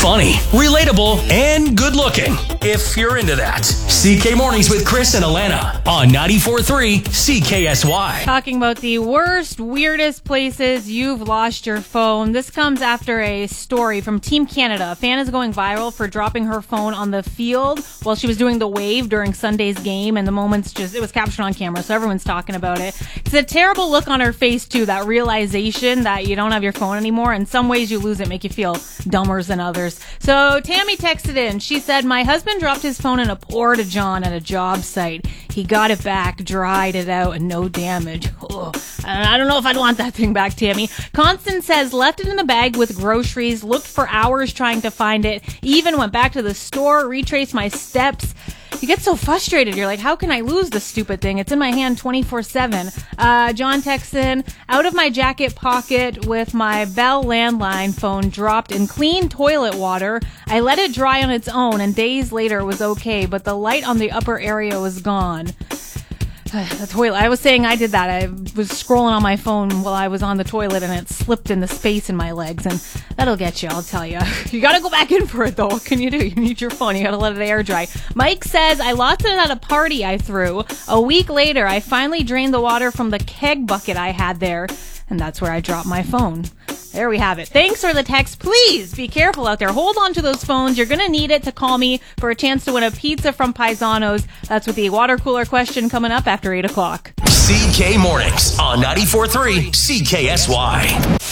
funny, relatable, and good looking. If you're into that. CK Mornings with Chris and Alana on 94.3 CKSY. Talking about the worst, weirdest places you've lost your phone. This comes after a story from Team Canada. A fan is going viral for dropping her phone on the field while she was doing the wave during Sunday's game, and the moment's it was captured on camera, so everyone's talking about it. It's a terrible look on her face, too, that realization that you don't have your phone anymore. In some ways, you lose it, make you feel dumber than others. So Tammy texted in. She said, "My husband dropped his phone in a porta-john at a job site. He got it back, dried it out, and no damage." Ugh. I don't know if I'd want that thing back, Tammy. Constance says, "Left it in a bag with groceries, looked for hours trying to find it, even went back to the store, retraced my steps." You get so frustrated. You're like, how can I lose this stupid thing? It's in my hand 24/7. John texts in, "Out of my jacket pocket with my Bell landline phone dropped in clean toilet water. I let it dry on its own, and days later it was okay, but the light on the upper area was gone." The toilet. I was saying I did that. I was scrolling on my phone while I was on the toilet, and it slipped in the space in my legs, and that'll get you, I'll tell you. You gotta go back in for it, though. What can you do? You need your phone. You gotta let it air dry. Mike says, "I lost it at a party I threw. A week later, I finally drained the water from the keg bucket I had there, and that's where I dropped my phone." There we have it. Thanks for the text. Please be careful out there. Hold on to those phones. You're going to need it to call me for a chance to win a pizza from Paisanos. That's with the water cooler question coming up after 8 o'clock. CK Mornings on 94.3 CKSY.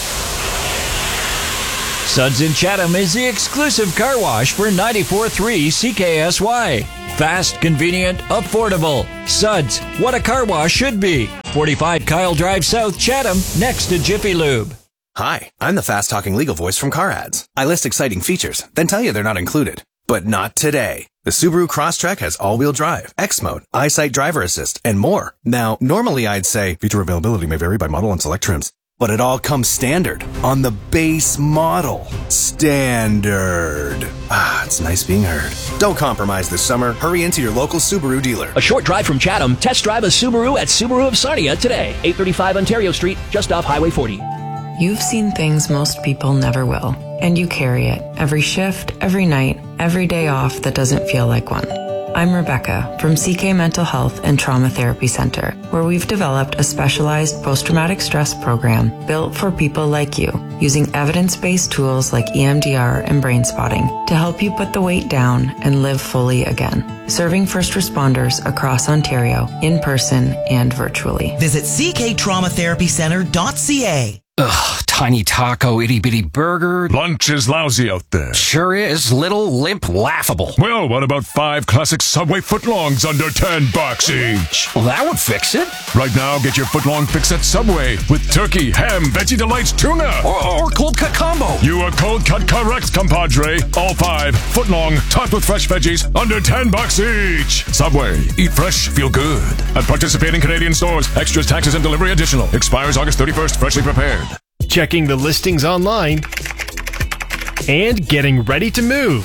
Suds in Chatham is the exclusive car wash for 94.3 CKSY. Fast, convenient, affordable. Suds, what a car wash should be. 45 Kyle Drive South, Chatham, next to Jiffy Lube. Hi, I'm the fast-talking legal voice from Car Ads. I list exciting features, then tell you they're not included. But not today. The Subaru Crosstrek has all-wheel drive, X-Mode, EyeSight driver assist, and more. Now, normally I'd say feature availability may vary by model and select trims, but it all comes standard on the base model. Standard. It's nice being heard. Don't compromise this summer. Hurry into your local Subaru dealer. A short drive from Chatham, test drive a Subaru at Subaru of Sarnia today. 835 Ontario Street, just off Highway 40. You've seen things most people never will, and you carry it every shift, every night, every day off that doesn't feel like one. I'm Rebecca from CK Mental Health and Trauma Therapy Center, where we've developed a specialized post-traumatic stress program built for people like you, using evidence-based tools like EMDR and brain spotting to help you put the weight down and live fully again. Serving first responders across Ontario, in person and virtually. Visit cktraumatherapycenter.ca. Ugh, tiny taco, itty-bitty burger. Lunch is lousy out there. Sure is. Little, limp, laughable. Well, what about 5 classic Subway footlongs under $10 each? Well, that would fix it. Right now, get your footlong fix at Subway with turkey, ham, Veggie Delights, tuna. Or cold cut combo. You are cold cut correct, compadre. All 5 footlong, topped with fresh veggies, under $10 each. Subway. Eat fresh, feel good. At participating Canadian stores. Extras, taxes, and delivery additional. Expires August 31st. Freshly prepared. Checking the listings online, and getting ready to move.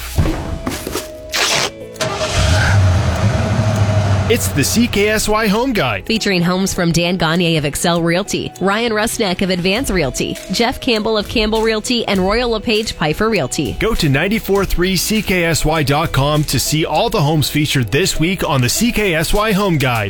It's the CKSY Home Guide. Featuring homes from Dan Gagne of Excel Realty, Ryan Rusnak of Advance Realty, Jeff Campbell of Campbell Realty, and Royal LePage Piper Realty. Go to 943CKSY.com to see all the homes featured this week on the CKSY Home Guide.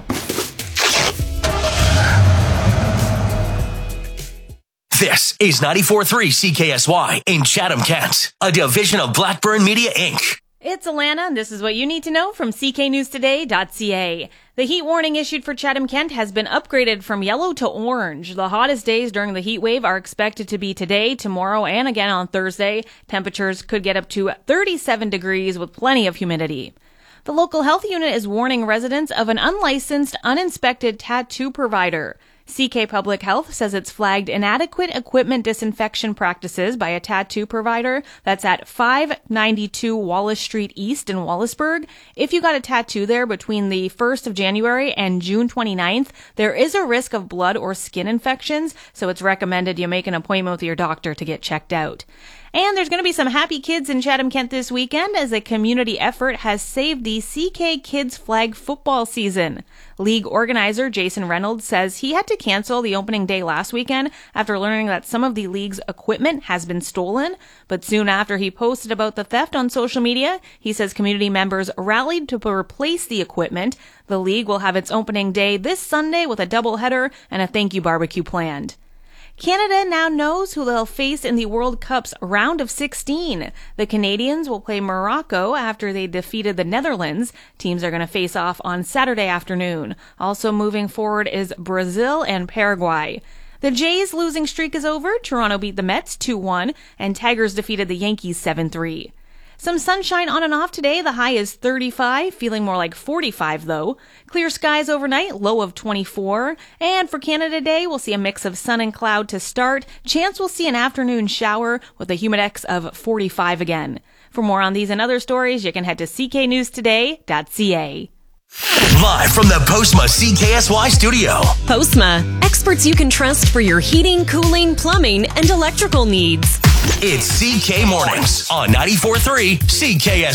This is 94.3 CKSY in Chatham, Kent, a division of Blackburn Media, Inc. It's Alana, and this is what you need to know from cknewstoday.ca. The heat warning issued for Chatham, Kent has been upgraded from yellow to orange. The hottest days during the heat wave are expected to be today, tomorrow, and again on Thursday. Temperatures could get up to 37 degrees with plenty of humidity. The local health unit is warning residents of an unlicensed, uninspected tattoo provider. CK Public Health says it's flagged inadequate equipment disinfection practices by a tattoo provider that's at 592 Wallace Street East in Wallaceburg. If you got a tattoo there between the 1st of January and June 29th, there is a risk of blood or skin infections, so it's recommended you make an appointment with your doctor to get checked out. And there's going to be some happy kids in Chatham-Kent this weekend as a community effort has saved the CK Kids flag football season. League organizer Jason Reynolds says he had to cancel the opening day last weekend after learning that some of the league's equipment has been stolen. But soon after he posted about the theft on social media, he says community members rallied to replace the equipment. The league will have its opening day this Sunday with a doubleheader and a thank you barbecue planned. Canada now knows who they'll face in the World Cup's round of 16. The Canadians will play Morocco after they defeated the Netherlands. Teams are going to face off on Saturday afternoon. Also moving forward is Brazil and Paraguay. The Jays' losing streak is over. Toronto beat the Mets 2-1, and Tigers defeated the Yankees 7-3. Some sunshine on and off today. The high is 35, feeling more like 45 though. Clear skies overnight, low of 24. And for Canada Day, we'll see a mix of sun and cloud to start. Chance we'll see an afternoon shower with a humidex of 45 again. For more on these and other stories, you can head to cknewstoday.ca. Live from the Postma CKSY studio. Postma, experts you can trust for your heating, cooling, plumbing, and electrical needs. It's CK Mornings on 94.3 CKSY.